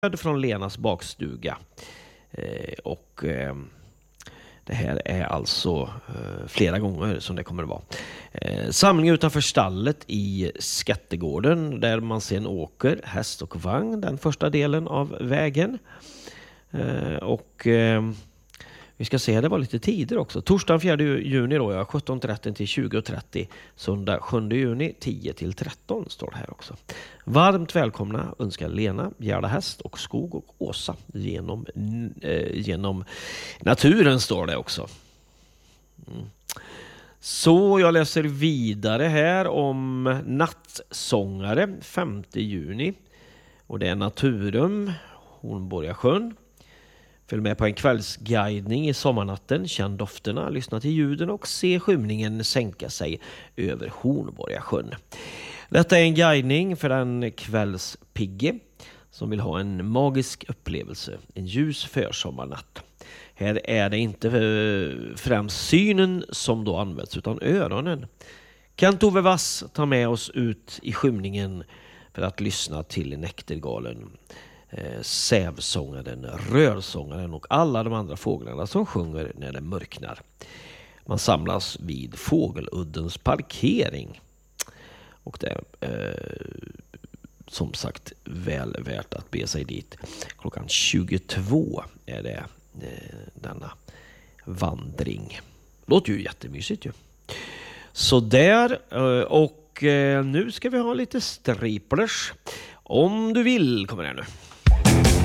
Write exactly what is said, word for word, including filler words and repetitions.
från Lenas bakstuga. Eh, och eh, det här är alltså eh, flera gånger som det kommer att vara. Eh, samling utanför stallet i Skattegården där man sen åker häst och vagn, den första delen av vägen. Eh, och eh, vi ska se, det var lite tider också. Torsdagen fjärde juni då, ja, sjutton trettio till tjugo trettio. Söndag sjunde juni tio till tretton står det här också. Varmt välkomna önskar Lena, Gerda Häst och Skog och Åsa genom, eh, genom naturen står det också. Mm. Så jag läser vidare här om nattsångare femte juni. Och det är Naturum, Hornborgasjön. Följ med på en kvällsguidning i sommarnatten, känn dofterna, lyssna till ljuden och se skymningen sänka sig över Hornborgasjön. Detta är en guidning för en kvällspigge som vill ha en magisk upplevelse, en ljus försommarnatt. Här är det inte främst synen som då används utan öronen. Kent Ove Vass tar med oss ut i skymningen för att lyssna till näktergalen, eh, sävsångaren, rörsångaren och alla de andra fåglarna som sjunger när det mörknar. Man samlas vid Fågeluddens parkering. Och det är eh, som sagt väl värt att be sig dit. Klockan tjugotvå är det eh, denna vandring. Låter ju jättemysigt ju. Så där, och nu ska vi ha lite striplers. Om du vill, kommer det nu.